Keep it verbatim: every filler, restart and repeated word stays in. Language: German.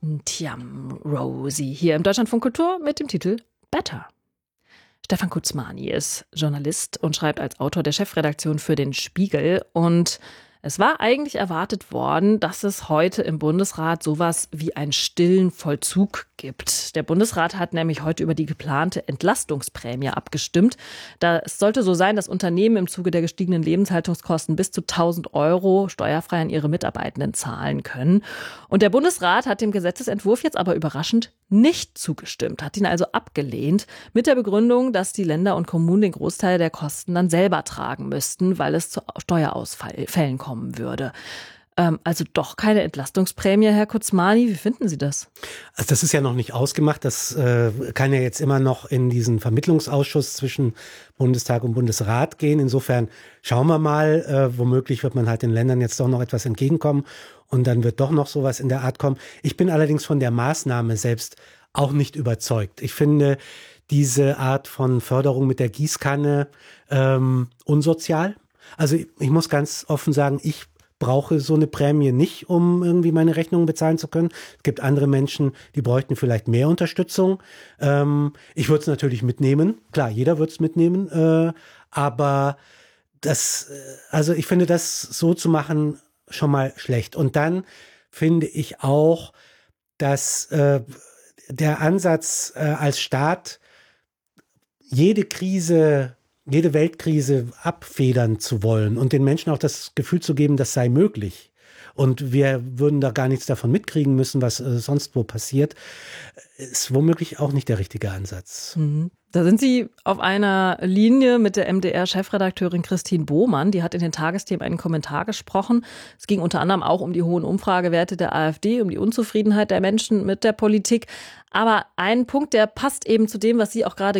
Tiam, Rosie, hier im Deutschlandfunk Kultur mit dem Titel Better. Stefan Kuczmani ist Journalist und schreibt als Autor der Chefredaktion für den Spiegel. Und es war eigentlich erwartet worden, dass es heute im Bundesrat sowas wie einen stillen Vollzug gibt. Der Bundesrat hat nämlich heute über die geplante Entlastungsprämie abgestimmt. Da es sollte so sein, dass Unternehmen im Zuge der gestiegenen Lebenshaltungskosten bis zu tausend Euro steuerfrei an ihre Mitarbeitenden zahlen können. Und der Bundesrat hat dem Gesetzesentwurf jetzt aber überraschend nicht zugestimmt, hat ihn also abgelehnt, mit der Begründung, dass die Länder und Kommunen den Großteil der Kosten dann selber tragen müssten, weil es zu Steuerausfällen kommen würde. Ähm, also doch keine Entlastungsprämie, Herr Kuczmani. Wie finden Sie das? Also das ist ja noch nicht ausgemacht. Das äh, kann ja jetzt immer noch in diesen Vermittlungsausschuss zwischen Bundestag und Bundesrat gehen. Insofern schauen wir mal, äh, womöglich wird man halt den Ländern jetzt doch noch etwas entgegenkommen und dann wird doch noch sowas in der Art kommen. Ich bin allerdings von der Maßnahme selbst auch nicht überzeugt. Ich finde diese Art von Förderung mit der Gießkanne ähm, unsozial. Also ich, ich muss ganz offen sagen, ich brauche so eine Prämie nicht, um irgendwie meine Rechnungen bezahlen zu können. Es gibt andere Menschen, die bräuchten vielleicht mehr Unterstützung. Ähm, ich würde es natürlich mitnehmen. Klar, jeder würde es mitnehmen. Äh, aber das, also ich finde, das so zu machen schon mal schlecht. Und dann finde ich auch, dass äh, der Ansatz äh, als Staat jede Krise jede Weltkrise abfedern zu wollen und den Menschen auch das Gefühl zu geben, das sei möglich. Und wir würden da gar nichts davon mitkriegen müssen, was äh, sonst wo passiert, ist womöglich auch nicht der richtige Ansatz. Mhm. Da sind Sie auf einer Linie mit der M D R-Chefredakteurin Christine Bohmann. Die hat in den Tagesthemen einen Kommentar gesprochen. Es ging unter anderem auch um die hohen Umfragewerte der AfD, um die Unzufriedenheit der Menschen mit der Politik. Aber ein Punkt, der passt eben zu dem, was Sie auch gerade